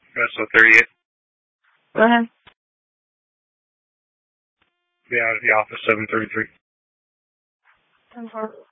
So 38. Go ahead. Be out of the office 7:33. 10-4.